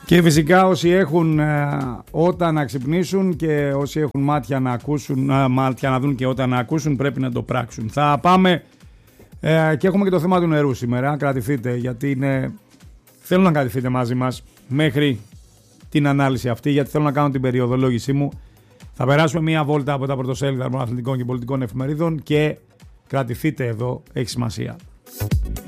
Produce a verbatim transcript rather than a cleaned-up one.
Και φυσικά όσοι έχουν ε, όταν να ξυπνήσουν και όσοι έχουν μάτια να ακούσουν, ε, μάτια να δουν και όταν να ακούσουν, πρέπει να το πράξουν. Θα πάμε ε, και έχουμε και το θέμα του νερού σήμερα. Κρατηθείτε, γιατί είναι, θέλω να κρατηθείτε μαζί μας μέχρι την ανάλυση αυτή, γιατί θέλω να κάνω την περιοδολόγησή μου. Θα περάσουμε μία βόλτα από τα πρωτοσέλιδα των αθλητικών και πολιτικών εφημερίδων και κρατηθείτε εδώ, έχει σημασία.